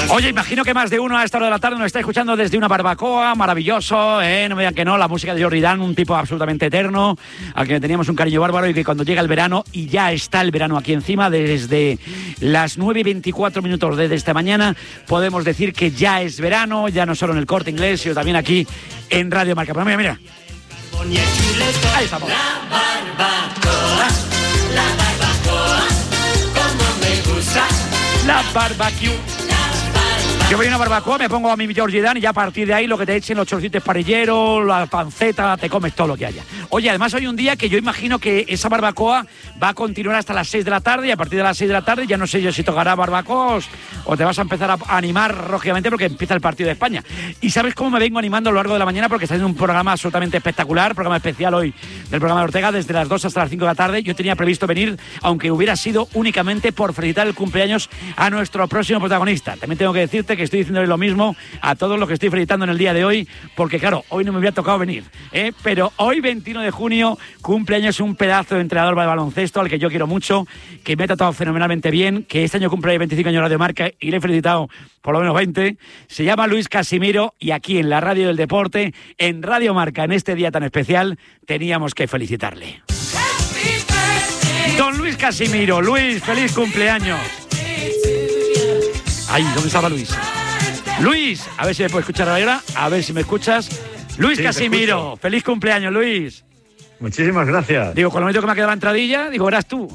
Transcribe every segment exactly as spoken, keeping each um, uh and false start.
Oye, imagino que más de uno a esta hora de la tarde nos está escuchando desde una barbacoa, maravilloso, ¿eh? No me digan que no, la música de Jordi Dan, un tipo absolutamente eterno, al que teníamos un cariño bárbaro y que cuando llega el verano, y ya está el verano aquí encima, desde las nueve y veinticuatro minutos de esta mañana, podemos decir que ya es verano, ya no solo en el Corte Inglés, sino también aquí en Radio Marca. Pero mira, mira. Ahí estamos. La barbacoa, la barbacoa, como me gusta. La barbecue. Yo voy a una barbacoa, me pongo a mi Georgie Dan y ya a partir de ahí lo que te echen los chorcitos parrilleros, la panceta, te comes todo lo que haya. Oye, además hoy un día que yo imagino que esa barbacoa va a continuar hasta las seis de la tarde y a partir de las seis de la tarde ya no sé yo si tocará barbacoas o te vas a empezar a animar, lógicamente, porque empieza el partido de España. Y ¿sabes cómo me vengo animando a lo largo de la mañana? Porque está haciendo un programa absolutamente espectacular, programa especial hoy del programa de Ortega, desde las dos hasta las cinco de la tarde. Yo tenía previsto venir, aunque hubiera sido únicamente por felicitar el cumpleaños a nuestro próximo protagonista. También tengo que decirte que estoy diciéndole lo mismo a todos los que estoy felicitando en el día de hoy, porque claro, hoy no me hubiera tocado venir, ¿eh? Pero hoy, veintiuno de junio, cumpleaños un pedazo de entrenador de baloncesto al que yo quiero mucho, que me ha tratado fenomenalmente bien, que este año cumple veinticinco años de Radio Marca y le he felicitado por lo menos veinte. Se llama Luis Casimiro y aquí en la Radio del Deporte, en Radio Marca, en este día tan especial, teníamos que felicitarle. Don Luis Casimiro. Luis, feliz cumpleaños. Ay, ¿dónde estaba Luis? Luis, a ver si me puedo escuchar ahora, a ver si me escuchas. Luis sí, Casimiro, feliz cumpleaños, Luis. Muchísimas gracias. Digo, con lo bonito que me ha quedado la entradilla, digo, eras tú.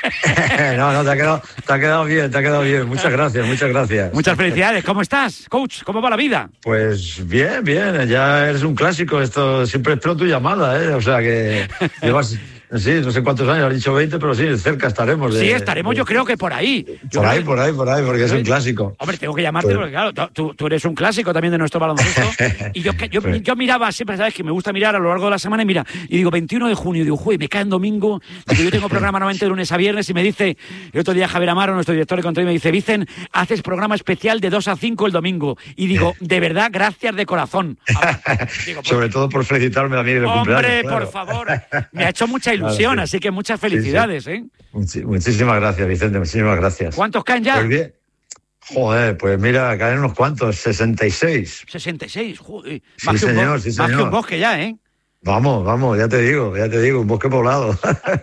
no, no, te ha, quedado, te ha quedado bien, te ha quedado bien. Muchas gracias, muchas gracias. Muchas felicidades. ¿Cómo estás, coach? ¿Cómo va la vida? Pues bien, bien. Ya eres un clásico. Esto siempre espero tu llamada, ¿eh? O sea que llevas... Sí, no sé cuántos años, has dicho veinte, pero sí, cerca estaremos. De, sí, estaremos, de, yo creo que por ahí. Yo por ahí, que... por ahí, por ahí, porque es un clásico. Hombre, tengo que llamarte pues... porque, claro, tú, tú eres un clásico también de nuestro baloncesto. Y yo, yo, pues... yo miraba siempre, ¿sabes? Que me gusta mirar a lo largo de la semana y mira, y digo, veintiuno de junio, y digo, juez, me cae en domingo, porque yo tengo programa normalmente de lunes a viernes, y me dice, el otro día Javier Amaro, nuestro director de control, me dice, Vicen, haces programa especial de dos a cinco el domingo. Y digo, de verdad, gracias de corazón. Ahora, digo, pues, sobre todo por felicitarme a mí en el hombre, cumpleaños. Hombre, por claro. favor, me ha hecho mucha ilusión, claro, sí. Así que muchas felicidades, sí, sí. ¿eh? Muchísimas gracias, Vicente, muchísimas gracias. ¿Cuántos caen ya? Pues bien. Joder, pues mira, caen unos cuantos, sesenta y seis. sesenta y seis, joder. Sí, más, señor, que un sí, más señor. que un bosque ya, ¿eh? Vamos, vamos, ya te digo, ya te digo, un bosque poblado.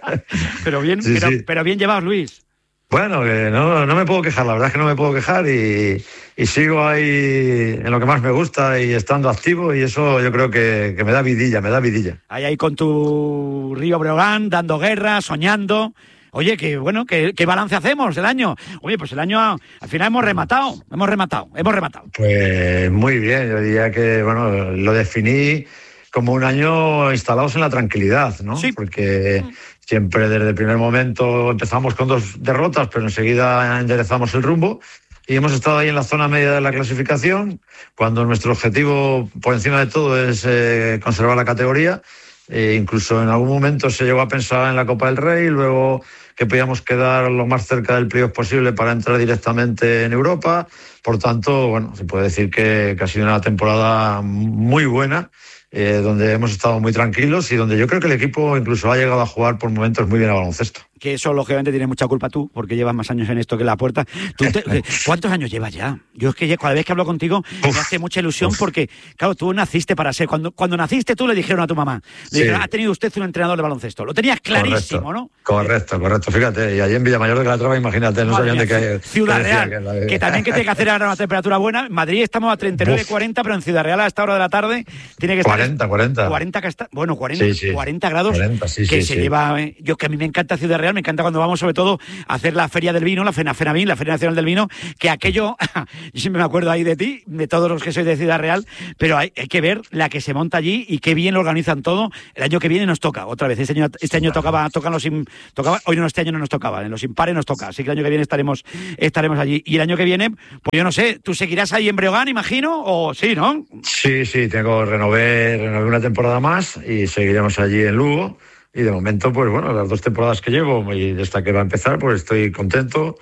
pero bien, sí, pero, sí. pero bien llevado, Luis. Bueno, que no, no me puedo quejar, la verdad es que no me puedo quejar y, y sigo ahí en lo que más me gusta y estando activo, y eso yo creo que, que me da vidilla, me da vidilla. Ahí, ahí con tu Río Breogán, dando guerra, soñando. Oye, que bueno, ¿qué, qué balance hacemos del año? Oye, pues el año al final hemos rematado, hemos rematado, hemos rematado. Pues muy bien, yo diría que, bueno, lo definí como un año instalados en la tranquilidad, ¿no? Sí. Porque siempre desde el primer momento empezamos con dos derrotas, pero enseguida enderezamos el rumbo y hemos estado ahí en la zona media de la clasificación, cuando nuestro objetivo, por encima de todo, es eh, conservar la categoría. E incluso en algún momento se llegó a pensar en la Copa del Rey, luego que podíamos quedar lo más cerca del playoff posible para entrar directamente en Europa. Por tanto, bueno, se puede decir que, que ha sido una temporada muy buena, eh, donde hemos estado muy tranquilos y donde yo creo que el equipo incluso ha llegado a jugar por momentos muy bien a baloncesto. Que eso, lógicamente, tienes mucha culpa tú, porque llevas más años en esto que la puerta. ¿Tú te, ¿Cuántos años llevas ya? Yo es que cada vez que hablo contigo uf, me hace mucha ilusión uf. porque, claro, tú naciste para ser... Cuando, cuando naciste tú le dijeron a tu mamá, le sí. dijeron, ha tenido usted un entrenador de baloncesto. Lo tenías clarísimo, correcto, ¿no? Correcto, correcto. Fíjate, y allí en Villamayor de Calatrava, imagínate, no sabían de qué... Ciudad qué Real, que, la... que también que tiene que hacer ahora una temperatura buena. En Madrid estamos a treinta y nueve, cuarenta, pero en Ciudad Real a esta hora de la tarde tiene que estar... cuarenta, cuarenta. cuarenta que está... Bueno, cuarenta, sí, sí. cuarenta grados cuarenta, sí, que sí, se sí. lleva... Eh, yo que a mí me encanta Ciudad Real, me encanta cuando vamos sobre todo a hacer la Feria del Vino, la Fena Fenavin, la Feria Nacional del Vino, que aquello, yo siempre me acuerdo ahí de ti, de todos los que sois de Ciudad Real, pero hay, hay que ver la que se monta allí y qué bien lo organizan todo. El año que viene nos toca, otra vez, este año, este año tocaba, tocan los im, tocaba, hoy no, este año no nos tocaba, en los impares nos toca, así que el año que viene estaremos, estaremos allí. Y el año que viene, pues yo no sé, ¿tú seguirás ahí en Breogán, imagino? O sí, ¿no? Sí, sí, tengo, renové, renové una temporada más y seguiremos allí en Lugo. Y de momento, pues bueno, las dos temporadas que llevo y esta que va a empezar, pues estoy contento,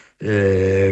eh,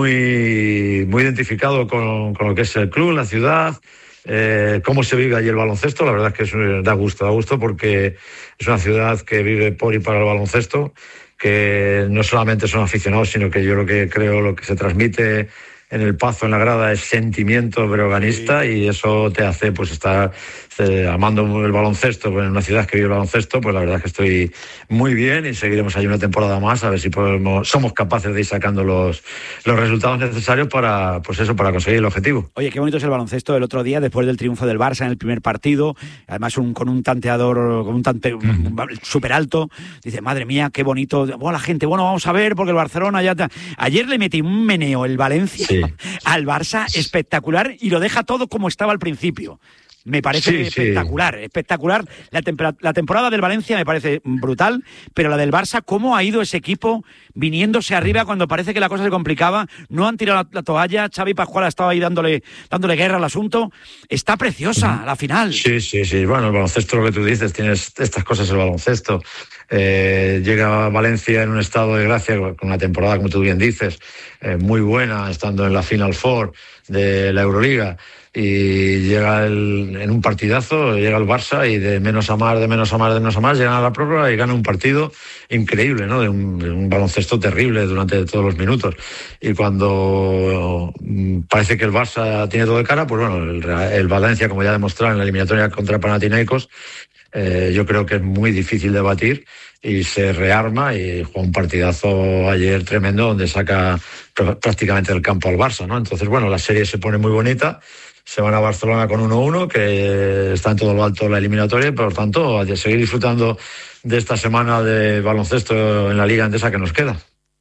muy, muy identificado con, con lo que es el club, la ciudad, eh, cómo se vive allí el baloncesto. La verdad es que es, da gusto, da gusto porque es una ciudad que vive por y para el baloncesto, que no solamente son aficionados, sino que yo lo que creo, lo que se transmite en el Pazo, en la grada, es sentimiento breoganista, sí. Y eso te hace pues estar eh, amando el baloncesto, pues, en una ciudad que vive el baloncesto, pues la verdad es que estoy muy bien y seguiremos ahí una temporada más a ver si podemos, somos capaces de ir sacando los, los resultados necesarios para, pues eso, para conseguir el objetivo. Oye, qué bonito es el baloncesto el otro día, después del triunfo del Barça en el primer partido, además un, con un tanteador, con un tante uh-huh. súper alto, dice, madre mía, qué bonito, bueno, la gente, bueno, vamos a ver, porque el Barcelona ya... Te... Ayer le metí un meneo el Valencia sí. al Barça espectacular y lo deja todo como estaba al principio. Me parece sí, espectacular, sí. espectacular. La, tempera- la temporada del Valencia me parece brutal, pero la del Barça, cómo ha ido ese equipo viniéndose arriba cuando parece que la cosa se complicaba. No han tirado la, la toalla, Xavi Pascual estaba ahí dándole, dándole guerra al asunto. Está preciosa la final. Sí, sí, sí. Bueno, el baloncesto, lo que tú dices, tienes estas cosas el baloncesto. Eh, llega Valencia en un estado de gracia, con una temporada, como tú bien dices, eh, muy buena, estando en la Final Four de la Euroliga. Y llega el, en un partidazo, llega el Barça y de menos a más, de menos a más, de menos a más, llegan a la prórroga y gana un partido increíble, ¿no? De un, de un baloncesto terrible durante todos los minutos. Y cuando parece que el Barça tiene todo de cara, pues bueno, el, el Valencia, como ya ha demostrado en la eliminatoria contra Panathinaikos, eh, yo creo que es muy difícil de batir y se rearma y juega un partidazo ayer tremendo donde saca pr- prácticamente del campo al Barça, ¿no? Entonces, bueno, la serie se pone muy bonita. Se van a Barcelona con uno uno, que está en todo lo alto la eliminatoria, y por lo tanto, a seguir disfrutando de esta semana de baloncesto en la Liga Endesa que nos queda.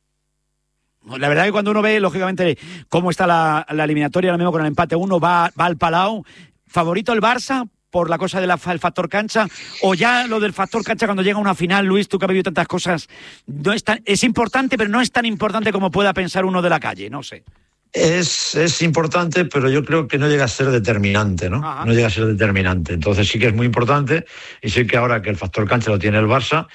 La verdad que cuando uno ve, lógicamente, cómo está la, la eliminatoria, ahora mismo con el empate uno, va, va al Palau. ¿Favorito el Barça por la cosa del factor cancha? ¿O ya lo del factor cancha cuando llega a una final, Luis, tú que has vivido tantas cosas, no es, tan, es importante, pero no es tan importante como pueda pensar uno de la calle? No sé. Es, es importante, pero yo creo que no llega a ser determinante, ¿no? Ajá. No llega a ser determinante. Entonces sí que es muy importante y sí que ahora que el factor cancha lo tiene el Barça,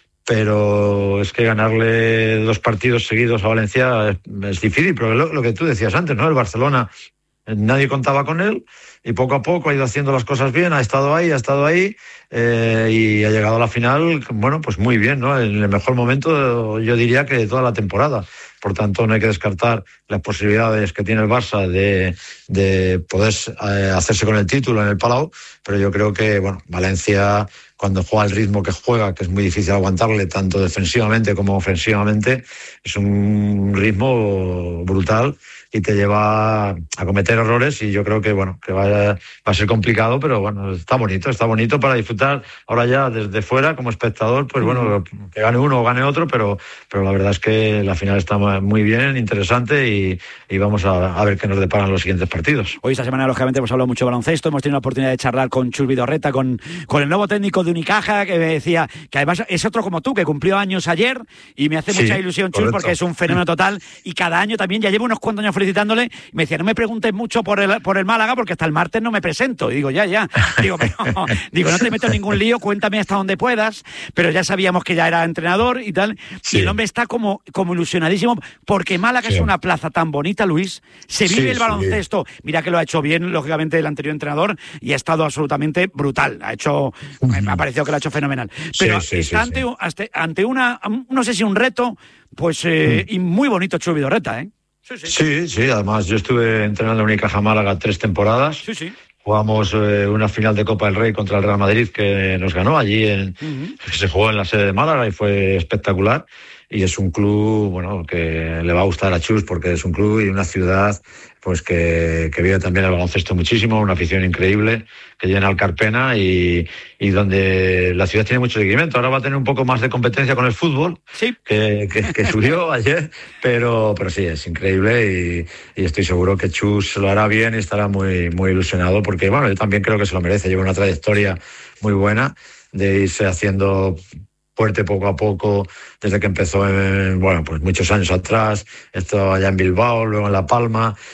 pero es que ganarle dos partidos seguidos a Valencia es, es difícil, pero lo, lo que tú decías antes, ¿no? El Barcelona, nadie contaba con él y poco a poco ha ido haciendo las cosas bien, ha estado ahí, ha estado ahí eh, y ha llegado a la final, bueno, pues muy bien, ¿no? En el mejor momento, yo diría que de toda la temporada. Por tanto, no hay que descartar las posibilidades que tiene el Barça de, de poder eh, hacerse con el título en el Palau, pero yo creo que, bueno, Valencia, cuando juega el ritmo que juega, que es muy difícil aguantarle tanto defensivamente como ofensivamente, es un ritmo brutal y te lleva a cometer errores y yo creo que, bueno, que va a, va a ser complicado, pero bueno, está bonito, está bonito para disfrutar ahora ya desde fuera como espectador, pues bueno, que gane uno o gane otro, pero, pero la verdad es que la final está muy bien, interesante y, y vamos a, a ver qué nos deparan los siguientes partidos. Hoy esta semana, lógicamente, hemos hablado mucho de baloncesto, hemos tenido la oportunidad de charlar con Chus Vidorreta, con, con el nuevo técnico de Unicaja, que me decía que además es otro como tú, que cumplió años ayer y me hace sí, mucha ilusión, Chus, correcto, porque es un fenómeno total y cada año también, ya llevo unos cuantos años felicitándole, y me decía, no me preguntes mucho por el, por el Málaga porque hasta el martes no me presento. Y digo, ya, ya, digo, pero, digo, no te meto en ningún lío, cuéntame hasta donde puedas, pero ya sabíamos que ya era entrenador y tal, sí. Y el hombre está como, como ilusionadísimo porque Málaga sí. Es una plaza tan bonita, Luis, se vive sí, el baloncesto, sí. Mira que lo ha hecho bien, lógicamente, el anterior entrenador y ha estado absolutamente brutal, ha hecho, uh-huh. Me ha parecido que lo ha hecho fenomenal, pero sí, sí, está sí, ante, sí. ante una, no sé si un reto, pues eh, uh-huh. Y muy bonito Chus Vidorreta, ¿eh? Sí sí. sí, sí, además yo estuve entrenando en Unicaja Málaga tres temporadas. Sí, sí. Jugamos eh, una final de Copa del Rey contra el Real Madrid que nos ganó allí, en, uh-huh. Se jugó en la sede de Málaga y fue espectacular. Y es un club, bueno, que le va a gustar a Chus porque es un club y una ciudad pues que, que vive también el baloncesto muchísimo, una afición increíble que llena el Carpena y, y donde la ciudad tiene mucho seguimiento. Ahora va a tener un poco más de competencia con el fútbol, sí. que, que, que subió ayer, pero, pero sí, es increíble y, y estoy seguro que Chus lo hará bien y estará muy, muy ilusionado porque, bueno, yo también creo que se lo merece. Lleva una trayectoria muy buena de irse haciendo fuerte poco a poco, desde que empezó, en, bueno, pues muchos años atrás, esto allá en Bilbao, luego en La Palma,